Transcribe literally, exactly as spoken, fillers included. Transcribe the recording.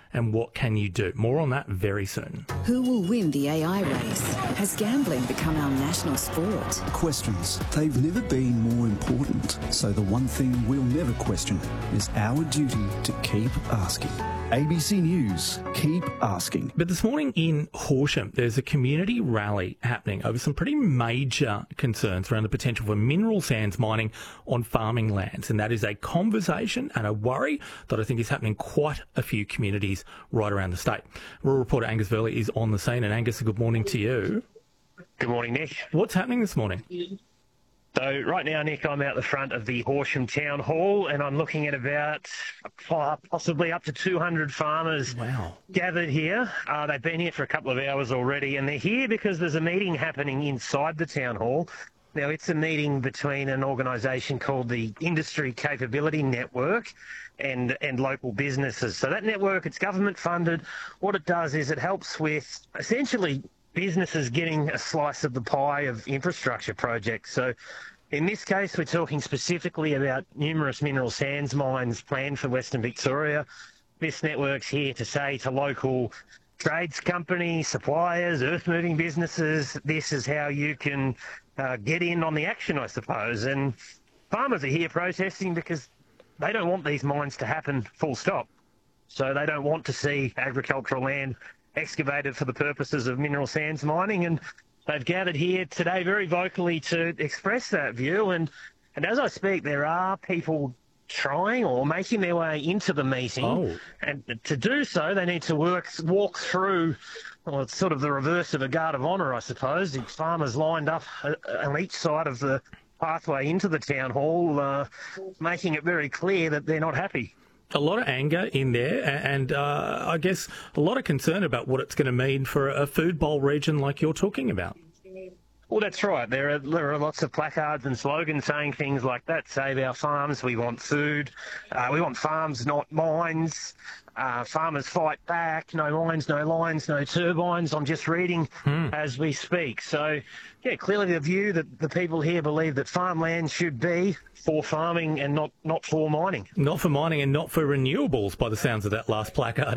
and what can you do? More on that very soon. Who will win the A I race? Has gambling become our national sport? Questions. They've never been more important. So the one thing we'll never question is our duty to keep asking. A B C News, keep asking. But this morning in Horsham, there's a community rally happening over some pretty major concerns around the potential for mineral sands mining on farming lands. And that is a conversation and a worry that I think is happening in quite a few communities right around the state. Rural reporter Angus Verley is on the scene. And Angus, good morning to you. Good morning, Nick. What's happening this morning? So right now, Nick, I'm out the front of the Horsham Town Hall and I'm looking at about possibly up to two hundred farmers wow. gathered here. Uh, they've been here for a couple of hours already and they're here because there's a meeting happening inside the Town Hall. Now, it's a meeting between an organisation called the Industry Capability Network and, and local businesses. So that network, it's government funded. What it does is it helps with essentially businesses getting a slice of the pie of infrastructure projects. So in this case, we're talking specifically about numerous mineral sands mines planned for Western Victoria. This network's here to say to local trades companies, suppliers, earth-moving businesses, this is how you can uh, get in on the action, I suppose. And farmers are here protesting because they don't want these mines to happen full stop. So they don't want to see agricultural land excavated for the purposes of mineral sands mining, and they've gathered here today very vocally to express that view. And, and as I speak, there are people trying or making their way into the meeting. Oh. And to do so, they need to work walk through, well, it's sort of the reverse of a guard of honour, I suppose. The farmers lined up on each side of the pathway into the town hall, uh, making it very clear that they're not happy. A lot of anger in there and uh, I guess a lot of concern about what it's going to mean for a food bowl region like you're talking about. Well, that's right. There are, there are lots of placards and slogans saying things like that. Save our farms, we want food. Uh, we want farms, not mines. Uh, farmers fight back. No mines, no lines, no turbines. I'm just reading hmm. as we speak. So, yeah, clearly the view that the people here believe that farmland should be for farming and not, not for mining. Not for mining and not for renewables by the sounds of that last placard.